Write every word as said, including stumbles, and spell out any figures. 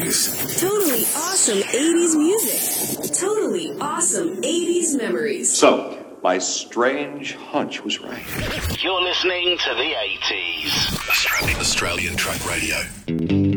eighties. Totally awesome eighties music. Totally awesome eighties memories. So, my strange hunch was right. You're listening to the eighties. Australian, Australian Track Radio.